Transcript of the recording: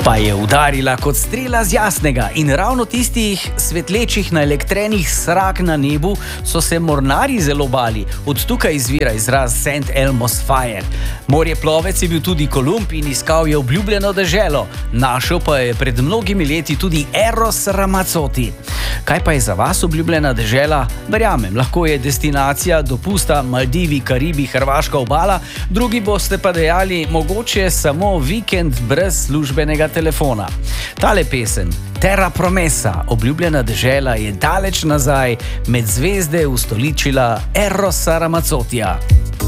Pa je udarila kot strela z jasnega in ravno tistih svetlečih naelektrenih srak na nebu so se mornari zelo bali. Od tukaj izvira izraz St. Elmo's Fire. Morjeplovec je bil tudi Kolumb in iskal je obljubljeno deželo. Našel pa je pred mnogimi leti tudi Eros Ramazzotti. Kaj pa je za vas obljubljena dežela? Verjamem, lahko je destinacija dopusta Maldivi, Karibi, Hrvaška obala, drugi boste pa dejali mogoče samo vikend brez službenega telefona. Tale pesem, Terra Promessa, obljubljena dežela, je daleč nazaj med zvezde ustoličila Erosa Ramazzottija.